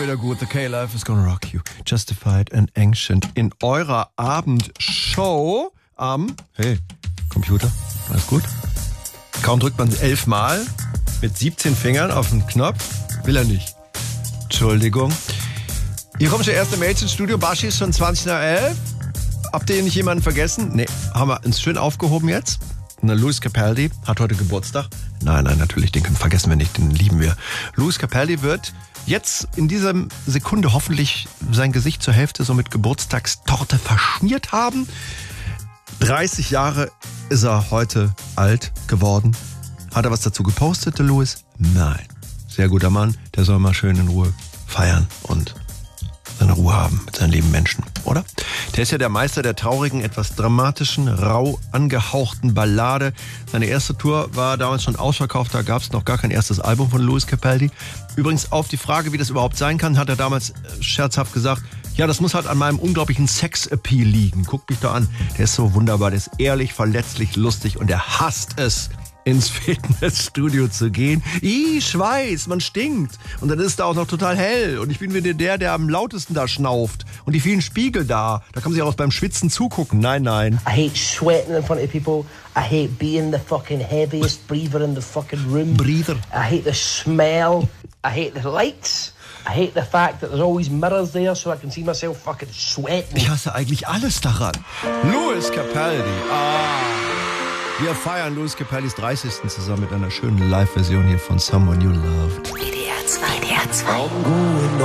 immer wieder gut. The K-Life is gonna rock you. Justified and Ancient in eurer Abendshow am... Hey, Computer, alles gut? Kaum drückt man 11 Mal mit 17 Fingern auf den Knopf. Will er nicht. Entschuldigung. Hier kommt schon erste Mails ins Studio. Baschi ist schon 20 nach 11. Habt ihr nicht jemanden vergessen? Nee, haben wir uns schön aufgehoben jetzt. Lewis Capaldi hat heute Geburtstag. Nein, natürlich, den vergessen wir nicht, den lieben wir. Lewis Capaldi wird jetzt in dieser Sekunde hoffentlich sein Gesicht zur Hälfte so mit Geburtstagstorte verschmiert haben. 30 Jahre ist er heute alt geworden. Hat er was dazu gepostet, der Lewis? Nein. Sehr guter Mann, der soll mal schön in Ruhe feiern und seine Ruhe haben mit seinen lieben Menschen, oder? Der ist ja der Meister der traurigen, etwas dramatischen, rau angehauchten Ballade. Seine erste Tour war damals schon ausverkauft, da gab es noch gar kein erstes Album von Lewis Capaldi. Übrigens auf die Frage, wie das überhaupt sein kann, hat er damals scherzhaft gesagt, ja, das muss halt an meinem unglaublichen Sex-Appeal liegen. Guckt mich doch an, der ist so wunderbar, der ist ehrlich, verletzlich, lustig und er hasst es, ins Fitnessstudio zu gehen. Schweiß, man stinkt. Und dann ist da auch noch total hell. Und ich bin wieder der am lautesten da schnauft. Und die vielen Spiegel da kann man sich auch beim Schwitzen zugucken. Nein. I hate sweating in front of people. I hate being the fucking heaviest breather in the fucking room. Breather. I hate the smell. I hate the lights. I hate the fact that there's always mirrors there so I can see myself fucking sweating. Ich hasse eigentlich alles daran. Lewis Capaldi. Wir feiern Lewis Capaldis 30. zusammen mit einer schönen Live-Version hier von Someone You Loved. WDR 2.